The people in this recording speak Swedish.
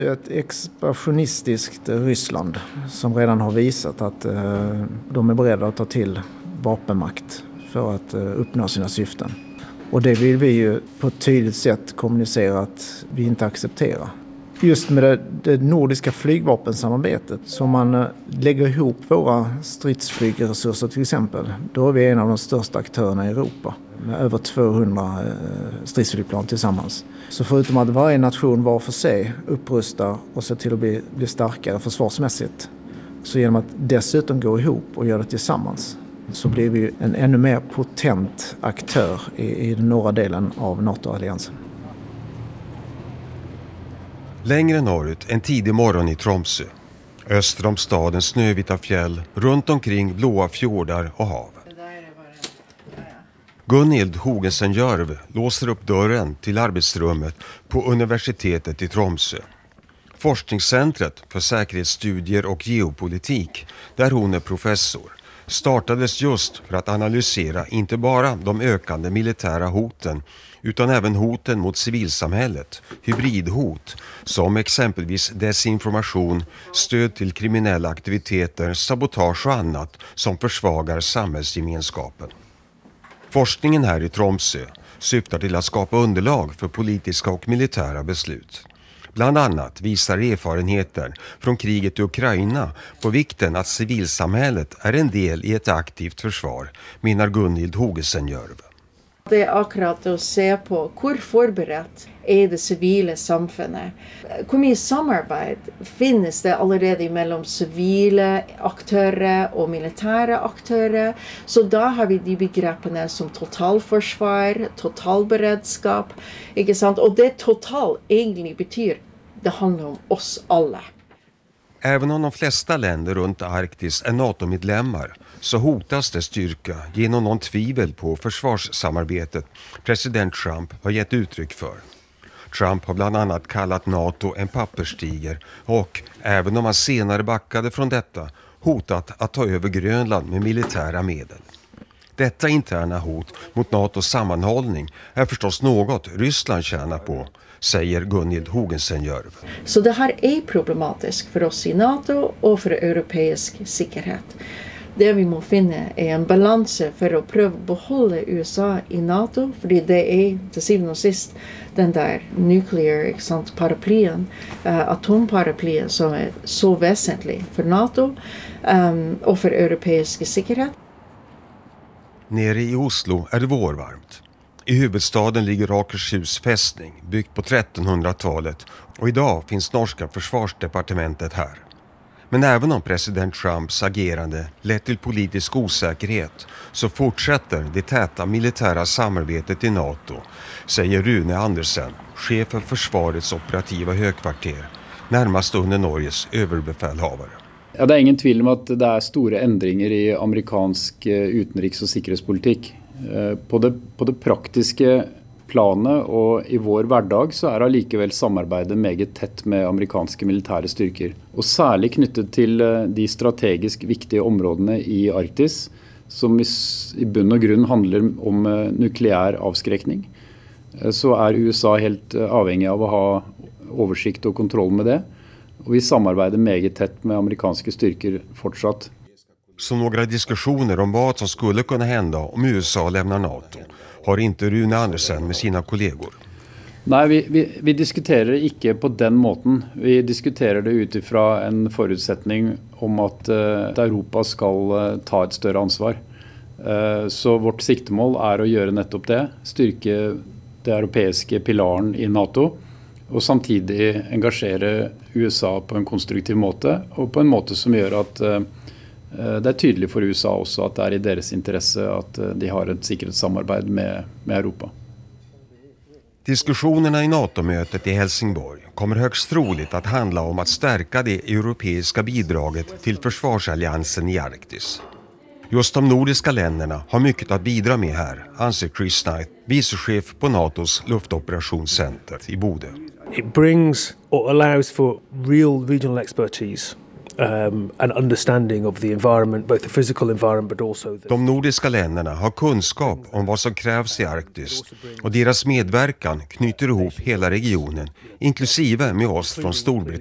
Ett expansionistiskt Ryssland som redan har visat att de är beredda att ta till vapenmakt för att uppnå sina syften. Och det vill vi ju på ett tydligt sätt kommunicera att vi inte accepterar. Just med det nordiska flygvapensamarbetet, som man lägger ihop våra stridsflygresurser till exempel, då är vi en av de största aktörerna i Europa med över 200 stridsflygplan tillsammans. Så förutom att varje nation var för sig upprustar och ser till att bli starkare försvarsmässigt, så genom att dessutom gå ihop och göra det tillsammans, så blir vi en ännu mer potent aktör i den norra delen av NATO-alliansen. Längre norrut en tidig morgon i Tromsø. Öster om stadens snövita fjäll, runt omkring blåa fjordar och hav. Gunhild Hogensen-Jörv låser upp dörren till arbetsrummet på universitetet i Tromsø. Forskningscentret för säkerhetsstudier och geopolitik, där hon är professor, startades just för att analysera inte bara de ökande militära hoten utan även hoten mot civilsamhället, hybridhot som exempelvis desinformation, stöd till kriminella aktiviteter, sabotage och annat som försvagar samhällsgemenskapen. Forskningen här i Tromsø syftar till att skapa underlag för politiska och militära beslut. Bland annat visar erfarenheter från kriget i Ukraina på vikten att civilsamhället är en del i ett aktivt försvar, menar Gunhild Hogensen-Jörv. Det är akkurat att se på hur förberett är det civila samfunnet. Hur mycket samarbete finns det allerede mellan civila aktörer och militära aktörer? Så då har vi de begreppen som totalförsvar, totalberedskap, inte sant? Och det total egentligen betyder det handlar om oss alla. Även om de flesta länder runt Arktis är NATO-medlemmar så hotas det styrka genom någon tvivel på försvarssamarbetet president Trump har gett uttryck för. Trump har bland annat kallat NATO en papperstiger och, även om han senare backade från detta, hotat att ta över Grönland med militära medel. Detta interna hot mot NATOs sammanhållning är förstås något Ryssland tjänar på, säger Gunhild Hogensen-Jörv. Så det här är problematiskt för oss i NATO och för europeisk säkerhet. Det vi måste finna är en balans för att pröva behålla USA i NATO, för det är till syvende och sist den där nuclear paraplyen, atomparaplyen som är så väsentlig för NATO och för europeisk säkerhet. Nere i Oslo är det vårvarmt. I huvudstaden ligger Akershus fästning, byggt på 1300-talet, och idag finns norska försvarsdepartementet här. Men även om president Trumps agerande lett till politisk osäkerhet så fortsätter det täta militära samarbetet i NATO, säger Rune Andersen, chef för försvarets operativa högkvarter, närmast under Norges överbefälhavare. Ja, det är ingen tvil om att det är stora ändringar i amerikansk utenriks- och säkerhetspolitik. På det praktiska planet och i vår hverdag så är allikevel samarbeidet meget tett med amerikanske militära styrkor. Och särskilt knyttet till de strategiskt viktiga områdena i Arktis som i bunn och grund handlar om nukleär avskräckning. Så är USA helt avhängig av att ha översikt och kontroll med det. Och vi samarbetar meget tätt med amerikanska styrkor fortsatt. Så några diskussioner om vad som skulle kunna hända om USA lämnar NATO har inte Rune Andersen med sina kollegor. Nej, vi diskuterar inte på den måten. Vi diskuterar det utifrån en förutsättning om att Europa ska ta ett större ansvar. Så vårt siktemål är att göra nettopp det, styrka det europeiska pilaren i NATO och samtidigt engagera USA på en konstruktiv måte och på en måte som gör att det är tydligt för USA också att det är i deras intresse att de har ett säkerhetssamarbete med Europa. Diskussionerna i NATO-mötet i Helsingborg kommer högst troligt att handla om att stärka det europeiska bidraget till försvarsalliansen i Arktis. Just de nordiska länderna har mycket att bidra med här, anser Chris Knight, vicechef på NATOs luftoperationscenter i Bodø. It brings or allows for real regional expertise. an understanding of the environment, both the physical environment but also De nordiska länderna har kunskap om vad som krävs i Arktis och deras medverkan knyter ihop hela regionen, inklusive med oss från Storbritannien.